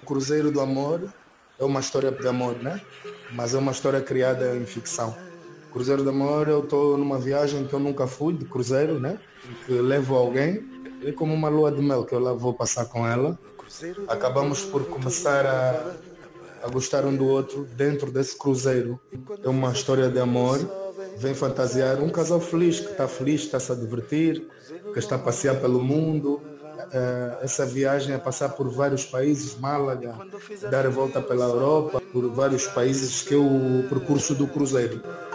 Cruzeiro do Amor é uma história de amor, né? Mas é uma história criada em ficção. Cruzeiro do Amor, eu estou numa viagem que eu nunca fui, de cruzeiro, né? Em que levo alguém, é como uma lua de mel que eu lá vou passar com ela. Acabamos por começar a gostar um do outro dentro desse cruzeiro. É uma história de amor, vem fantasiar um casal feliz, está se a divertir, que está a passear pelo mundo. Essa viagem é passar por vários países, Málaga, dar a volta pela Europa, por vários países que é o percurso do cruzeiro.